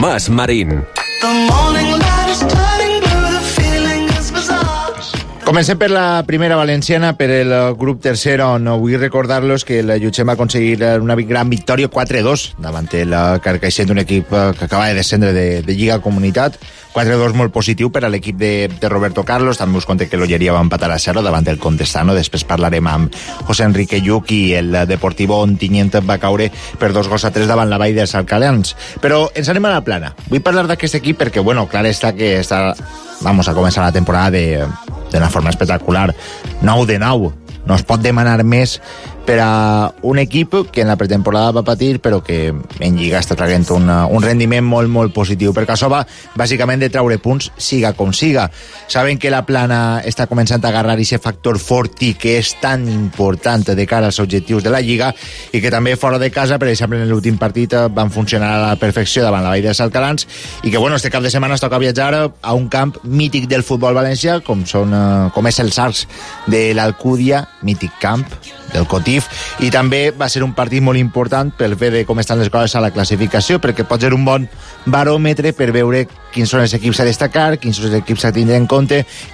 Tomàs Marín. Comencem per la primera valenciana, per el grup tercer, on vull recordar-los que el Llutxent va aconseguir una gran victòria 4-2 davant el Carcaixent, un equip que acaba de descendre de Lliga Comunitat. 4-2 molt positiu per a l'equip de Roberto Carlos. També us conté que l'Olleria va empatar a 0 davant el Contestano. Després parlarem amb José Enrique Lluc, i el Deportivo Ontinyent va caure per 2-3 davant la Vall dels Alcalans. Però ens anem a la plana. Vull parlar d'aquest equip perquè, bueno, clar està que vamos a començar la temporada d'una forma espectacular. 9 de 9. No es pot demanar més per a un equip que en la pretemporada va patir, però que en Lliga està traient un rendiment molt, molt positiu, perquè això va bàsicament de treure punts, siga com siga. Saben que la plana està començant a agarrar aquest factor fortí que és tan important de cara als objectius de la Lliga, i que també fora de casa, per exemple, en l'últim partit van funcionar a la perfecció davant la Vall dels Alcalans, i que, bueno, este cap de setmana es toca viatjar a un camp mític del futbol valencià, com és els Arcs de l'Alcúdia, mític camp del Cotif, i també va ser un partit molt important pel fet de com estan les coses a la classificació, perquè pot ser un bon baròmetre per veure quins són els equips a destacar, quins són els equips a tindre en compte